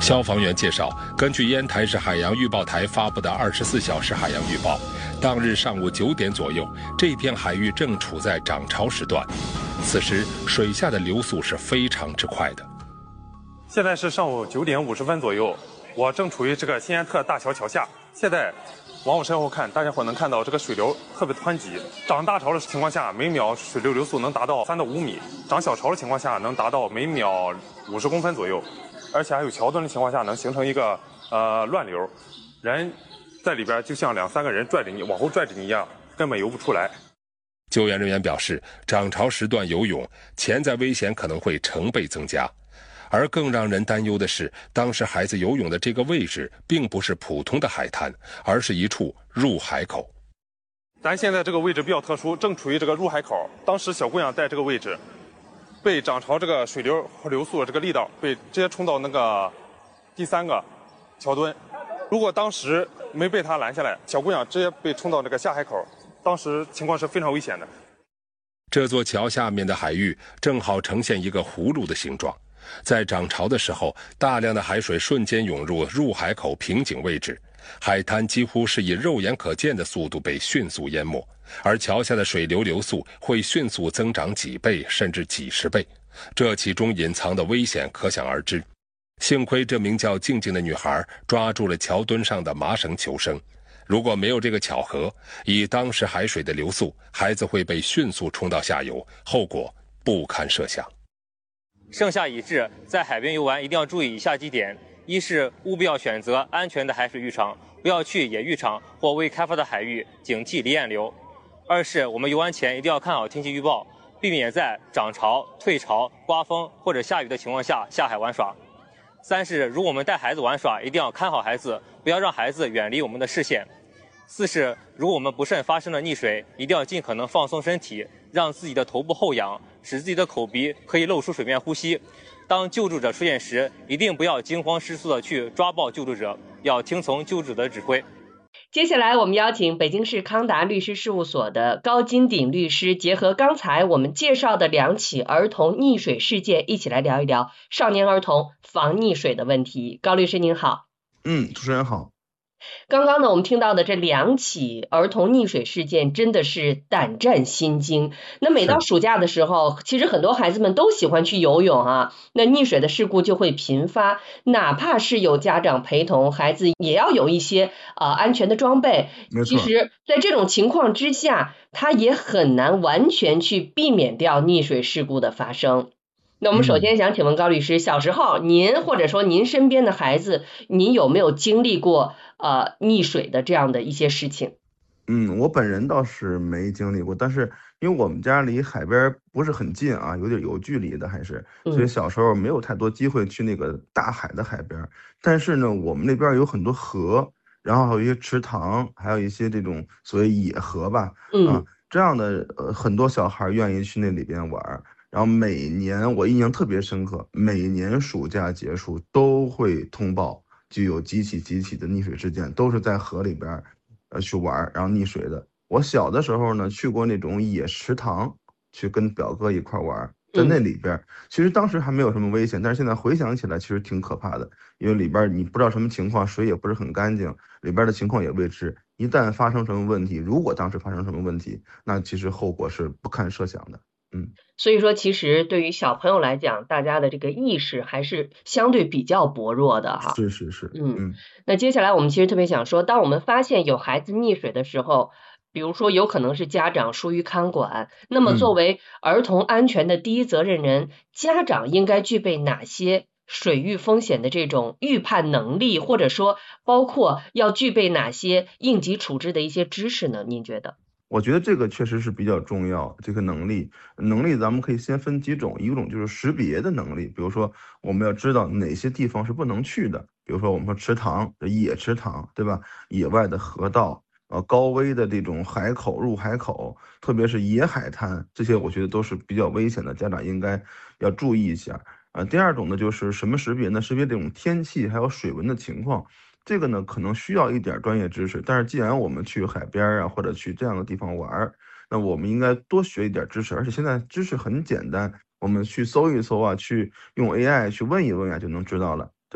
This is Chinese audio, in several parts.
消防员介绍，根据烟台市海洋预报台发布的24小时海洋预报，当日上午9点左右，这片海域正处在涨潮时段，此时水下的流速是非常之快的。 现在是上午9点50分左右，我正处于这个新安特大桥桥下。现在往我身后看，大家伙能看到这个水流特别湍急，涨大潮的情况下，每秒水流流速能达到3到5米；涨小潮的情况下，能达到每秒50公分左右。而且还有桥墩的情况下，能形成一个乱流，人在里边就像2、3个人拽着你往后拽着你一样，根本游不出来。 救援人员表示，涨潮时段游泳，潜在危险可能会成倍增加。而更让人担忧的是，当时孩子游泳的这个位置并不是普通的海滩，而是一处入海口。 咱现在这个位置比较特殊，正处于这个入海口。当时小姑娘在这个位置，被涨潮这个水流和流速这个力道被直接冲到那个第3个桥墩。如果当时没被她拦下来，小姑娘直接被冲到这个下海口，当时情况是非常危险的。 这座桥下面的海域正好呈现一个葫芦的形状。在涨潮的时候，大量的海水瞬间涌入入海口瓶颈位置，海滩几乎是以肉眼可见的速度被迅速淹没，而桥下的水流速会迅速增长几倍甚至几十倍，这其中隐藏的危险可想而知。幸亏这名叫静静的女孩抓住了桥墩上的麻绳求生，如果没有这个巧合，以当时海水的流速，孩子会被迅速冲到下游，后果不堪设想。 盛夏已至，在海边游玩一定要注意以下几点：一是务必要选择安全的海水浴场，不要去野浴场或未开发的海域，警惕离岸流；二是我们游玩前一定要看好天气预报，避免在涨潮、退潮、刮风或者下雨的情况下下海玩耍；三是如果我们带孩子玩耍，一定要看好孩子，不要让孩子远离我们的视线；四是如果我们不慎发生了溺水，一定要尽可能放松身体，让自己的头部后仰，使自己的口鼻可以露出水面呼吸。当救助者出现时，一定不要惊慌失措地去抓抱救助者，要听从救助者的指挥。 接下来我们邀请北京市康达律师事务所的高金鼎律师，结合刚才我们介绍的2起儿童溺水事件，一起来聊一聊少年儿童防溺水的问题。高律师您好。 主持人好。 刚刚呢，我们听到的这2起儿童溺水事件真的是胆战心惊。那每到暑假的时候，其实很多孩子们都喜欢去游泳啊，那溺水的事故就会频发，哪怕是有家长陪同，孩子也要有一些安全的装备。其实在这种情况之下，他也很难完全去避免掉溺水事故的发生。那我们首先想请问高律师，小时候您或者说您身边的孩子，您有没有经历过溺水的这样的一些事情？ 我本人倒是没经历过，但是因为我们家离海边不是很近啊，有距离的还是，所以小时候没有太多机会去那个大海的海边。但是呢，我们那边有很多河，然后还有一些池塘，还有一些这种所谓野河吧，这样的很多小孩愿意去那里边玩。然后每年我印象特别深刻，每年暑假结束都会通报，就有几起的溺水事件，都是在河里边去玩，然后溺水的。我小的时候呢，去过那种野池塘，去跟表哥一块玩，在那里边，其实当时还没有什么危险，但是现在回想起来，其实挺可怕的，因为里边你不知道什么情况，水也不是很干净，里边的情况也未知，一旦发生什么问题，如果当时发生什么问题，那其实后果是不堪设想的。 所以说其实对于小朋友来讲，大家的这个意识还是相对比较薄弱的哈。 是。 那接下来我们其实特别想说，当我们发现有孩子溺水的时候，比如说有可能是家长疏于看管，那么作为儿童安全的第一责任人，家长应该具备哪些水域风险的这种预判能力，或者说包括要具备哪些应急处置的一些知识呢？您觉得？ 我觉得这个确实是比较重要，这个能力咱们可以先分几种，一种就是识别的能力，比如说我们要知道哪些地方是不能去的，比如说我们说池塘、野池塘，对吧？野外的河道，高危的这种海口、入海口，特别是野海滩，这些我觉得都是比较危险的，家长应该要注意一下。第二种呢，就是什么识别呢？识别这种天气还有水文的情况。这个呢，可能需要一点专业知识，但是既然我们去海边啊，或者去这样的地方玩，那我们应该多学一点知识，而且现在知识很简单，我们去搜一搜啊，去用 AI 去问一问啊，就能知道了，对吧？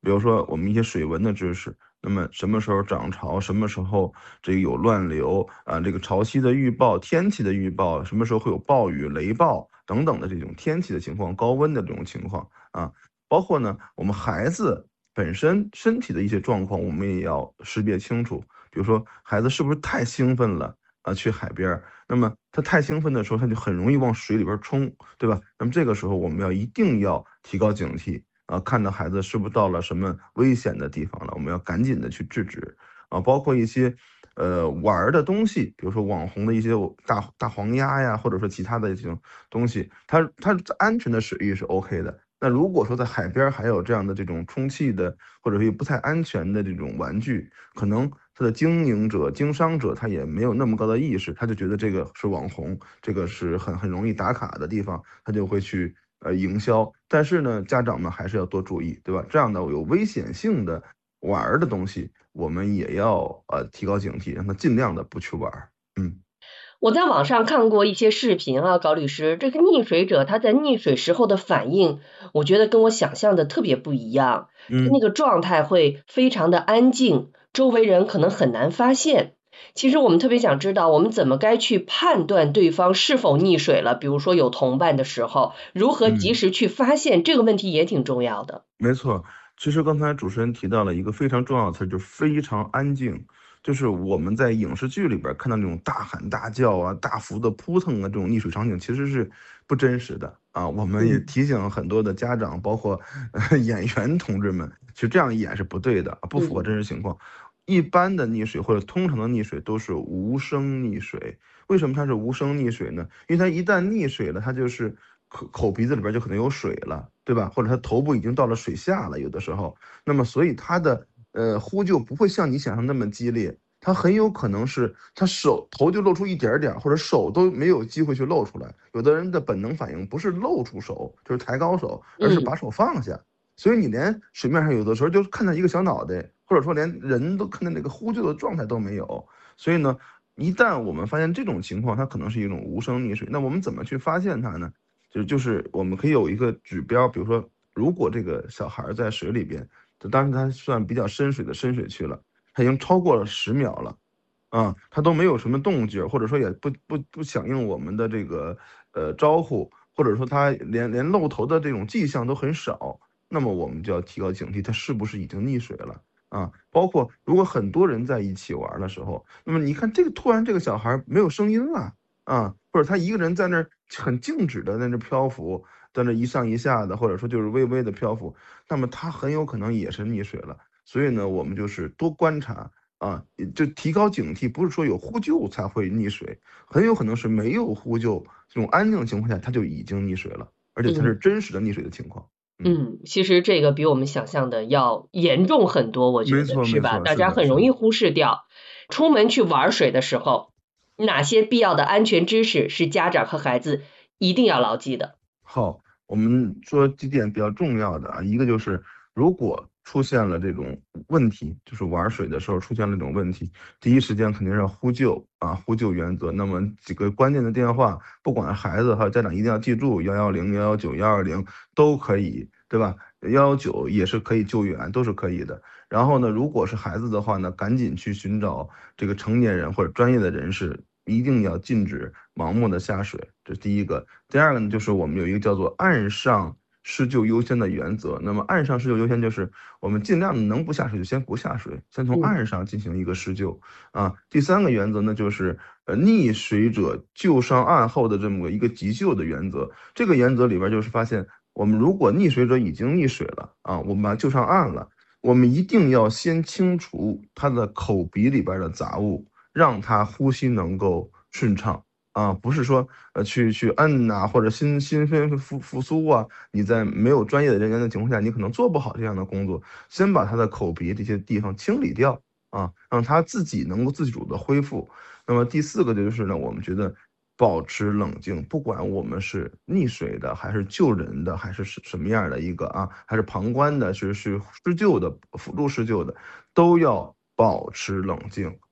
比如说我们一些水文的知识，那么什么时候涨潮，什么时候这个有乱流啊，这个潮汐的预报、天气的预报，什么时候会有暴雨、雷暴等等的这种天气的情况、高温的这种情况啊，包括呢我们孩子本身身体的一些状况，我们也要识别清楚。比如说孩子是不是太兴奋了啊，去海边，那么他太兴奋的时候，他就很容易往水里边冲，对吧？那么这个时候我们一定要提高警惕啊，看到孩子是不是到了什么危险的地方了，我们要赶紧的去制止啊，包括一些玩的东西，比如说网红的一些大黄鸭呀，或者说其他的这种东西，它安全的水域是 OK 的。那如果说在海边还有这样的这种充气的，或者是不太安全的这种玩具，可能它的经营者、经商者他也没有那么高的意识，他就觉得这个是网红，这个是很容易打卡的地方，他就会去营销。但是呢，家长们还是要多注意，对吧？这样的有危险性的玩的东西，我们也要提高警惕，让他尽量的不去玩。 我在网上看过一些视频啊，高律师，这个溺水者他在溺水时候的反应，我觉得跟我想象的特别不一样。他那个状态会非常的安静，周围人可能很难发现。其实我们特别想知道，我们怎么该去判断对方是否溺水了？比如说有同伴的时候，如何及时去发现，这个问题也挺重要的。 没错，其实刚才主持人提到了一个非常重要的词，就是非常安静。就是我们在影视剧里边看到那种大喊大叫啊、大幅的扑腾啊这种溺水场景，其实是不真实的啊。我们也提醒很多的家长，包括演员同志们，其实这样演是不对的，不符合真实情况。一般的溺水或者通常的溺水都是无声溺水。为什么它是无声溺水呢？因为它一旦溺水了，它就是口鼻子里边就可能有水了，对吧？或者它头部已经到了水下了，有的时候，那么所以它的呼救不会像你想象那么激烈，它很有可能是他头就露出一点点，或者手都没有机会去露出来。有的人的本能反应不是露出手，就是抬高手，而是把手放下。所以你连水面上有的时候就看到一个小脑袋，或者说连人都看到那个呼救的状态都没有。所以呢，一旦我们发现这种情况，它可能是一种无声溺水，那我们怎么去发现它呢？就是我们可以有一个指标，比如说，如果这个小孩在水里边，当时他算比较深水的深水区了，他已经超过了10秒了，他都没有什么动静，或者说也不响应我们的这个招呼，或者说他连露头的这种迹象都很少，那么我们就要提高警惕，他是不是已经溺水了啊？包括如果很多人在一起玩的时候，那么你看突然这个小孩没有声音了或者他一个人在那儿很静止的在那漂浮，在那一上一下的，或者说就是微微的漂浮，那么他很有可能也是溺水了。所以呢，我们就是多观察就提高警惕，不是说有呼救才会溺水，很有可能是没有呼救，这种安静的情况下他就已经溺水了，而且他是真实的溺水的情况。 其实这个比我们想象的要严重很多，我觉得是吧？大家很容易忽视掉。出门去玩水的时候，哪些必要的安全知识是家长和孩子一定要牢记的？ 好，我们说几点比较重要的一个就是如果出现了这种问题，就是玩水的时候出现了这种问题，第一时间肯定是要呼救呼救原则。那么几个关键的电话，不管孩子还有家长一定要记住，110、119、120都可以，对吧？119也是可以救援，都是可以的。然后呢，如果是孩子的话呢，赶紧去寻找这个成年人或者专业的人士，一定要禁止盲目的下水，这是第一个。第二个呢，就是我们有一个叫做岸上施救优先的原则。那么岸上施救优先就是我们尽量能不下水就先不下水，先从岸上进行一个施救第三个原则呢，就是溺水者救上岸后的这么一个急救的原则。这个原则里边就是发现，我们如果溺水者已经溺水了我们把他救上岸了，我们一定要先清除他的口鼻里边的杂物，让他呼吸能够顺畅不是说去摁或者心肺复苏你在没有专业的人员的情况下，你可能做不好这样的工作。先把他的口鼻这些地方清理掉让他自己能够自主的恢复。那么第四个就是呢，我们觉得保持冷静，不管我们是溺水的，还是救人的，还是什么样的一个还是旁观的，是施救的、辅助施救的，都要保持冷静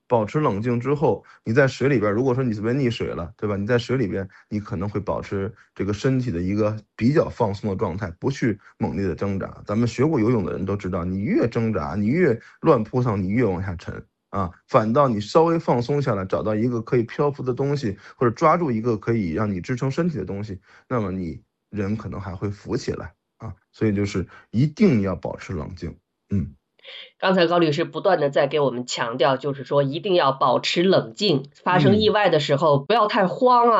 保持冷静之后，你在水里边，如果说你特别溺水了，对吧？你在水里边，你可能会保持这个身体的一个比较放松的状态，不去猛烈的挣扎。咱们学过游泳的人都知道，你越挣扎，你越乱扑腾，你越往下沉啊。反倒你稍微放松下来，找到一个可以漂浮的东西，或者抓住一个可以让你支撑身体的东西，那么你人可能还会浮起来啊。所以就是一定要保持冷静。 刚才高律师不断的在给我们强调，就是说一定要保持冷静，发生意外的时候不要太慌啊。